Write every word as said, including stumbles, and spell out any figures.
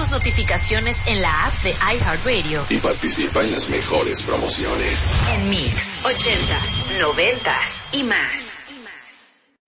las notificaciones en la app de iHeartRadio. Y participa en las mejores promociones. En Mix, ochentas, noventas y más.